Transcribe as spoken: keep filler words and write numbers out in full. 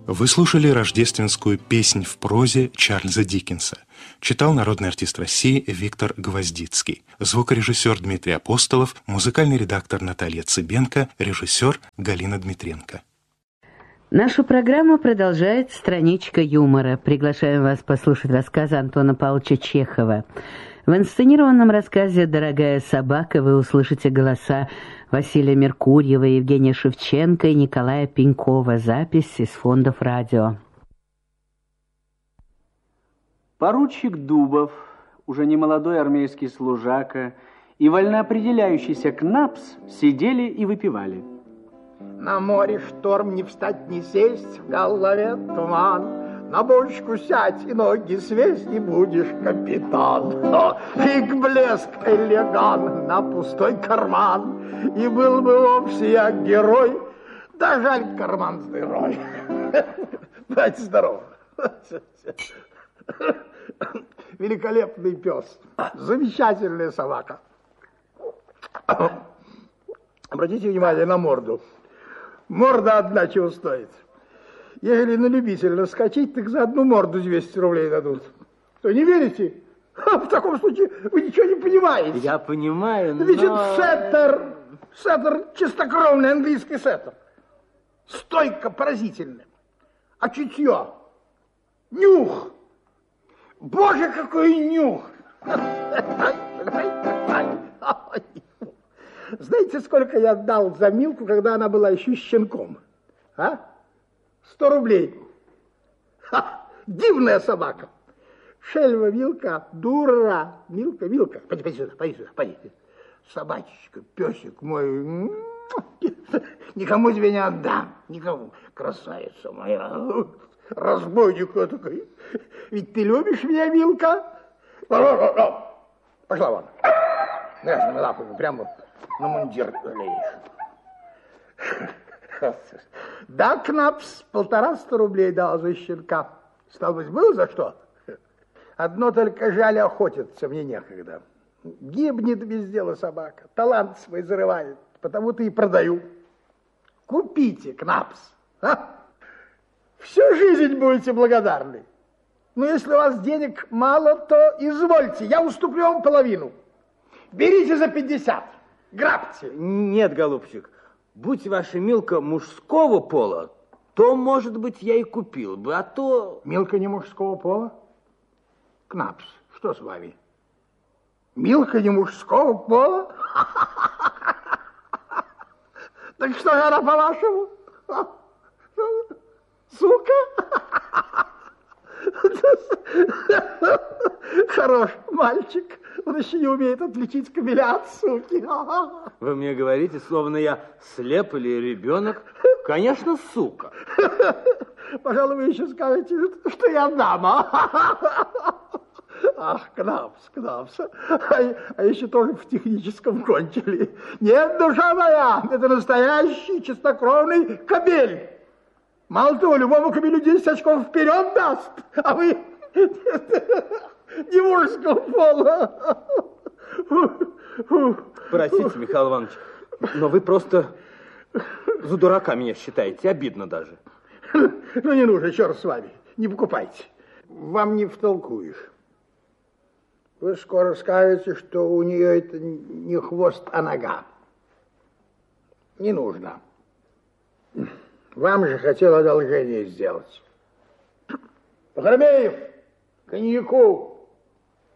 Вы слушали рождественскую «Песнь в прозе» Чарльза Диккенса. Читал народный артист России Виктор Гвоздицкий. Звукорежиссер Дмитрий Апостолов, музыкальный редактор Наталья Цыбенко, режиссер Галина Дмитренко. Нашу программу продолжает страничка юмора. Приглашаем вас послушать рассказы Антона Павловича Чехова. В инсценированном рассказе «Дорогая собака» вы услышите голоса Василия Меркурьева, Евгения Шевченко и Николая Пенькова. Запись из фондов радио. Поручик Дубов, уже не молодой армейский служака, и вольноопределяющийся Кнапс сидели и выпивали. На море шторм, не встать, не сесть, в голове туман. На бочку сядь и ноги свесь, и будешь капитан. Фиг блеск, элеган на пустой карман. И был бы вовсе я герой, да жаль, карман с дырой. Будьте здоровы. Великолепный пес, замечательная собака. Обратите внимание на морду. Морда одна чего стоит. Ежели на любителя скачать, так за одну морду двести рублей дадут. Что, не верите? В таком случае вы ничего не понимаете. Я понимаю, но... Ведь это сеттер, сеттер, чистокровный английский сеттер. Стойка поразительная. А чутье? Нюх. Боже, какой нюх! Знаете, сколько я дал за Милку, когда она была еще щенком? А? Сто рублей. Ха, дивная собака. Шельва Милка, дура. Милка, Милка. Пойди, пойди сюда, пойди сюда, пойди. Собачечка, песик мой. Никому тебе не отдам. Никому. Красавица моя. Разбойник такой. Ведь ты любишь меня, Милка? Пошла вон. Грязными лапами прямо на мундир лезешь. Да, Кнапс, полтораста рублей дал за щенка. Стало быть, было за что? Одно только жаль, охотиться мне некогда. Гибнет без дела собака, талант свой зарывает, потому-то и продаю. Купите, Кнапс. А? Всю жизнь будете благодарны. Но если у вас денег мало, то извольте, я уступлю вам половину. Берите за пятьдесят, грабьте. Нет, голубчик, будь ваша Милка мужского пола, то, может быть, я и купил бы, а то... Милка не мужского пола? Кнапс, что с вами? Милка не мужского пола? Так что же она, по-вашему? Сука? Хорош мальчик. Он еще не умеет отличить кобеля от суки. Вы мне говорите, словно я слеп или ребенок. Конечно, сука. Пожалуй, вы еще скажете, что я дама. Ах, Кнапс, Кнапс. А, а еще тоже в техническом кончили. Нет, душа моя, это настоящий чистокровный кобель. Мало того, любому кобелю десять очков вперед даст, а вы не мужского пола. Простите, Михаил Иванович, но вы просто за дурака меня считаете, обидно даже. Ну, не нужно, черт с вами, не покупайте. Вам не втолкуешь. Вы скоро скажете, что у нее это не хвост, а нога. Не нужно. Вам же хотел одолжение сделать. Пахромеев, коньяку.